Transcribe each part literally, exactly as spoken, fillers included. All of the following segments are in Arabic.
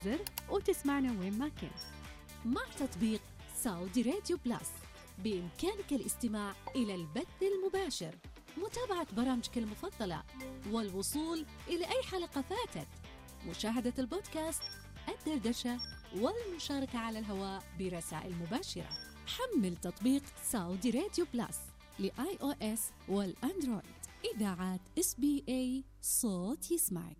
زر وتسمعنا وين ما كنت. مع تطبيق سعودي راديو بلس بإمكانك الاستماع إلى البث المباشر، متابعة برامجك المفضلة، والوصول إلى أي حلقة فاتت، مشاهدة البودكاست، الدردشة، والمشاركة على الهواء برسائل مباشرة. حمل تطبيق سعودي راديو بلس لآي أو إس والأندرويد. إذاعات إس بي إيه، صوت يسمعك.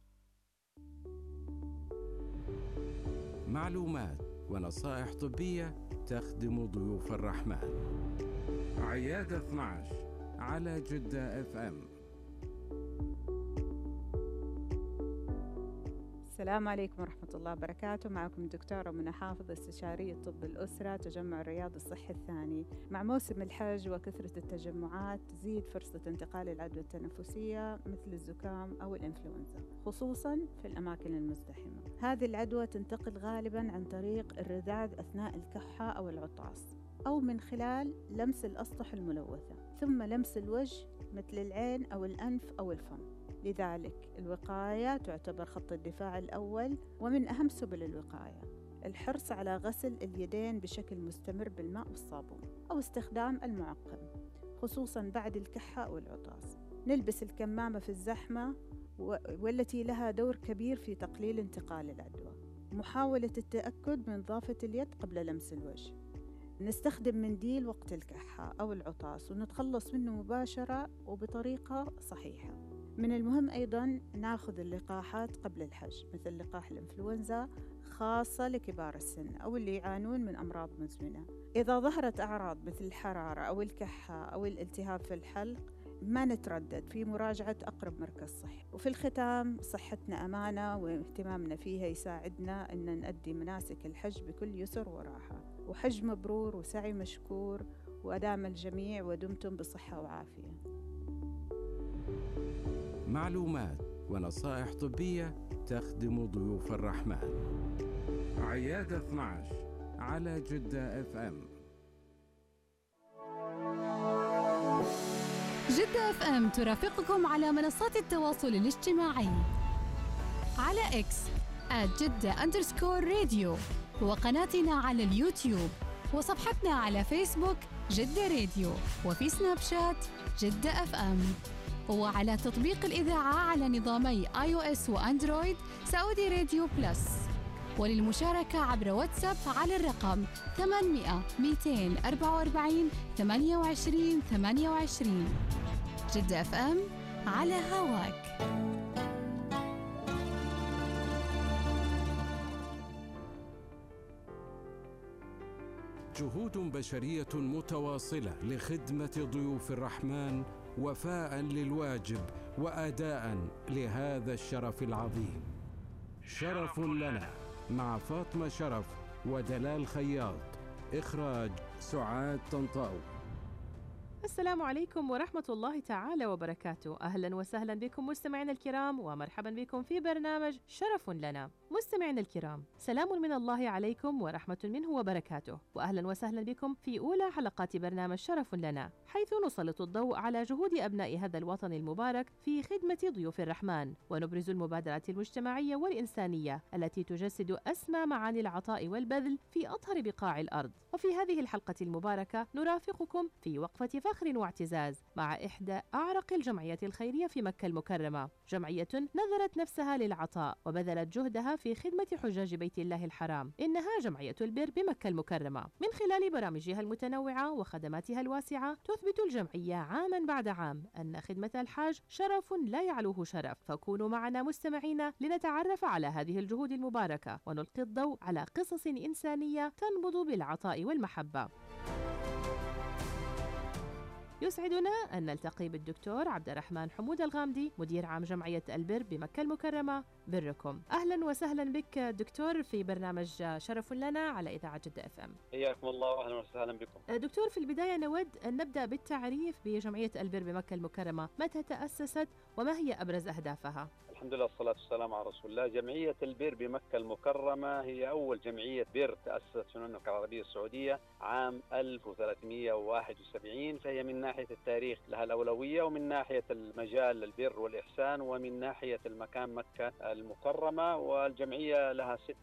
معلومات ونصائح طبية تخدم ضيوف الرحمن. عيادة اثنا عشر على جدة اف ام. السلام عليكم ورحمة الله وبركاته. معكم الدكتورة منى حافظ، استشارية طب الأسرة، تجمع الرياض الصحي الثاني. مع موسم الحج وكثرة التجمعات تزيد فرصة انتقال العدوى التنفسية مثل الزكام أو الإنفلونزا، خصوصاً في الأماكن المزدحمة. هذه العدوى تنتقل غالباً عن طريق الرذاذ أثناء الكحة أو العطاس، أو من خلال لمس الأسطح الملوثة، ثم لمس الوجه مثل العين أو الأنف أو الفم. لذلك الوقاية تعتبر خط الدفاع الأول ومن أهم سبل الوقاية. الحرص على غسل اليدين بشكل مستمر بالماء والصابون، أو استخدام المعقم خصوصاً بعد الكحة أو العطاس. نلبس الكمامة في الزحمة والتي لها دور كبير في تقليل انتقال العدوى. محاولة التأكد من نظافة اليد قبل لمس الوجه. نستخدم منديل وقت الكحة أو العطاس ونتخلص منه مباشرة وبطريقة صحيحة. من المهم أيضاً نأخذ اللقاحات قبل الحج، مثل لقاح الإنفلونزا، خاصة لكبار السن أو اللي يعانون من أمراض مزمنة. إذا ظهرت أعراض مثل الحرارة أو الكحة أو الالتهاب في الحلق، ما نتردد في مراجعة أقرب مركز صحي. وفي الختام، صحتنا أمانة واهتمامنا فيها يساعدنا أن نؤدي مناسك الحج بكل يسر وراحة. وحج مبرور وسعي مشكور، وأدام الجميع ودمتم بصحة وعافية. معلومات ونصائح طبية تخدم ضيوف الرحمن. عيادة اثنا عشر على جدة اف ام. جدة اف ام ترافقكم على منصات التواصل الاجتماعي، على اكس آت جدة أندرسكور راديو، وقناتنا على اليوتيوب، وصفحتنا على فيسبوك جدة راديو، وفي سناب شات جدة اف ام، وعلى تطبيق الإذاعة على نظامي آي أو إس وأندرويد سعودي راديو بلس. وللمشاركة عبر واتساب على الرقم ثمانمئة مئتين وأربعة وأربعين ثمانية وعشرين ثمانية وعشرين. جدة اف ام، على هواك. جهود بشرية متواصلة لخدمة ضيوف الرحمن، وفاء للواجب وأداء لهذا الشرف العظيم. شرف لنا مع فاطمة شرف ودلال خياط. إخراج سعاد طنطاوي. السلام عليكم ورحمة الله تعالى وبركاته. أهلا وسهلا بكم مستمعينا الكرام، ومرحبا بكم في برنامج شرف لنا. مستمعينا الكرام، سلام من الله عليكم ورحمة منه وبركاته، وأهلا وسهلا بكم في أولى حلقات برنامج شرف لنا، حيث نسلط الضوء على جهود أبناء هذا الوطن المبارك في خدمة ضيوف الرحمن، ونبرز المبادرات المجتمعية والإنسانية التي تجسد أسمى معاني العطاء والبذل في أطهر بقاع الأرض. وفي هذه الحلقة المباركة نرافقكم في وقفة فخر واعتزاز مع إحدى أعرق الجمعيات الخيرية في مكة المكرمة، جمعية نذرت نفسها للعطاء وبذلت جهدها في خدمة حجاج بيت الله الحرام. إنها جمعية البر بمكة المكرمة. من خلال برامجها المتنوعة وخدماتها الواسعة، تثبت الجمعية عاما بعد عام أن خدمة الحاج شرف لا يعلوه شرف. فكونوا معنا مستمعين لنتعرف على هذه الجهود المباركة، ونلقي الضوء على قصص إنسانية تنبض بالعطاء والمحبة. يسعدنا أن نلتقي بالدكتور عبد الرحمن حمود الغامدي، مدير عام جمعية البر بمكة المكرمة. بركم. أهلا وسهلا بك دكتور في برنامج شرف لنا على إذاعة جدة اف ام. حياكم الله وأهلا وسهلا بكم. دكتور، في البداية نود أن نبدأ بالتعريف بجمعية البر بمكة المكرمة. متى تأسست وما هي أبرز أهدافها؟ الحمد لله والصلاة والسلام على رسول الله. جمعية البر بمكة المكرمة هي أول جمعية بر تأسست في المملكة العربية السعودية عام ألف وثلاثمئة وواحد وسبعين، فهي من ناحية التاريخ لها الأولوية، ومن ناحية المجال البر والإحسان، ومن ناحية المكان مكة المكرمة. والجمعية لها ست